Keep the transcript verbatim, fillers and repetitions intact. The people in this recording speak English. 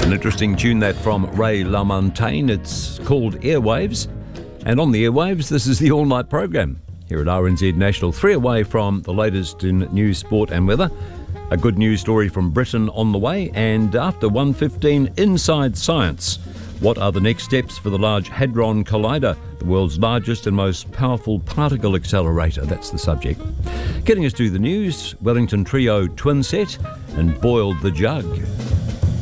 An interesting tune that from Ray LaMontagne. It's called Airwaves. And on the airwaves, this is the all-night program here at R N Z National. Three away from the latest in news, sport and weather. A good news story from Britain on the way. And after one fifteen, Inside Science. What are the next steps for the Large Hadron Collider, the world's largest and most powerful particle accelerator? That's the subject. Getting us to the news, Wellington Trio Twin Set and Boiled the Jug.